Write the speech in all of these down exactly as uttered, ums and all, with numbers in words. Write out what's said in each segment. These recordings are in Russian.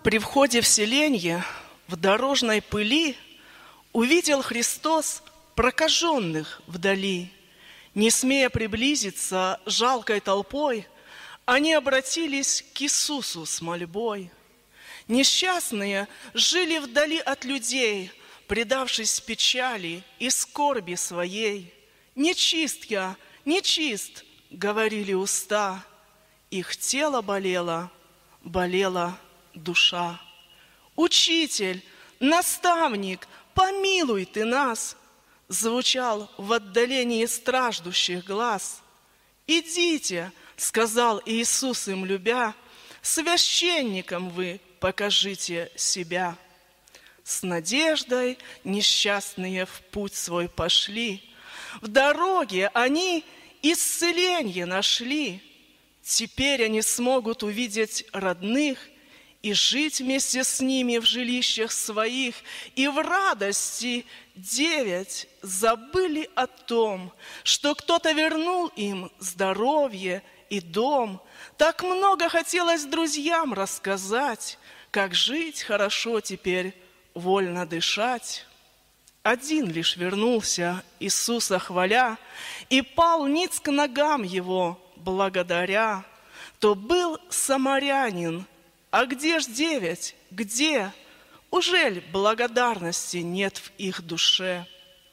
При входе в селенье в дорожной пыли увидел Христос прокаженных вдали. Не смея приблизиться жалкой толпой, они обратились к Иисусу с мольбой. Несчастные жили вдали от людей, предавшись печали и скорби своей. «Нечист я, нечист», — говорили уста, их тело болело, болела душа. «Учитель, наставник, помилуй ты нас», — звучал в отдалении страждущих глаз. «Идите», — сказал Иисус им любя, «священникам вы покажите себя». С надеждой несчастные в путь свой пошли. В дороге они исцеление нашли. Теперь они смогут увидеть родных и жить вместе с ними в жилищах своих. И в радости девять забыли о том, что кто-то вернул им здоровье и дом. Так много хотелось друзьям рассказать, как жить хорошо теперь, вольно дышать. Один лишь вернулся, Иисуса хваля, и пал ниц к ногам его, благодаря. То был самарянин. А где ж девять? Где? Ужель благодарности нет в их душе?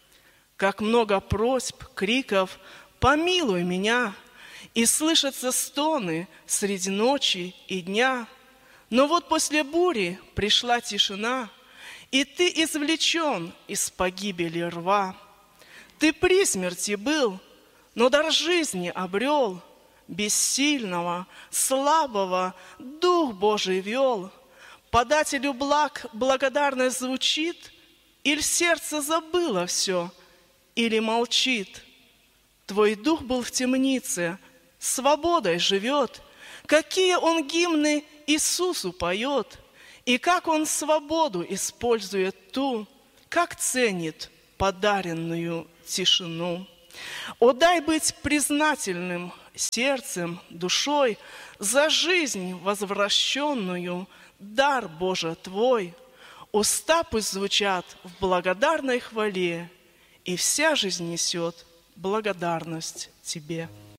Как много просьб, криков «Помилуй меня!» И слышатся стоны среди ночи и дня. Но вот после бури пришла тишина, и ты извлечен из погибели рва. Ты при смерти был, но дар жизни обрел. Бессильного, слабого Дух Божий вел. Подателю благ благодарность звучит, или сердце забыло все, или молчит. Твой дух был в темнице, свободой живет. Какие он гимны Иисусу поет, и как он свободу использует ту, как ценит подаренную тишину. О, дай быть признательным сердцем, душой за жизнь возвращенную, дар Божий Твой. Уста пусть звучат в благодарной хвале, и вся жизнь несет благодарность Тебе.